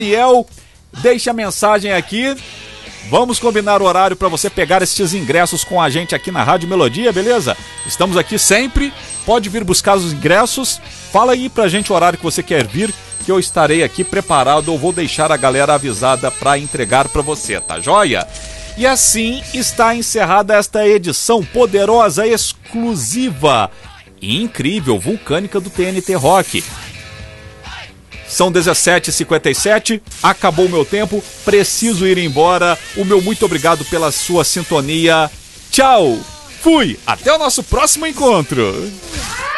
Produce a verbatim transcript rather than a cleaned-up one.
Daniel, deixe a mensagem aqui. Vamos combinar o horário para você pegar esses ingressos com a gente aqui na Rádio Melodia, beleza? Estamos aqui sempre, pode vir buscar os ingressos. Fala aí pra gente o horário que você quer vir, que eu estarei aqui preparado, ou vou deixar a galera avisada para entregar para você, tá joia? E assim está encerrada esta edição poderosa, exclusiva e incrível, vulcânica do T N T Rock. São dezessete e cinquenta e sete, acabou o meu tempo, preciso ir embora. O meu muito obrigado pela sua sintonia. Tchau, fui, até o nosso próximo encontro.